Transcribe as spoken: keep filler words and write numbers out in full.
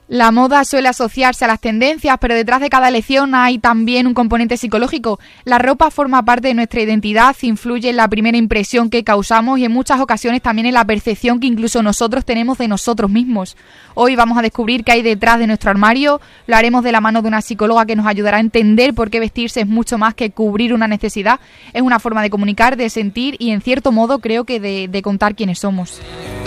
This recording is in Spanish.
La moda suele asociarse a las tendencias, pero detrás de cada elección hay también un componente psicológico. La ropa forma parte de nuestra identidad, influye en la primera impresión que causamos y en muchas ocasiones también en la percepción que incluso nosotros tenemos de nosotros mismos. Hoy vamos a descubrir qué hay detrás de nuestro armario, lo haremos de la mano de una psicóloga que nos ayudará a entender por qué vestirse es mucho más que cubrir una necesidad, es una forma de comunicar, de sentir y en cierto modo creo que de, de contar quiénes somos.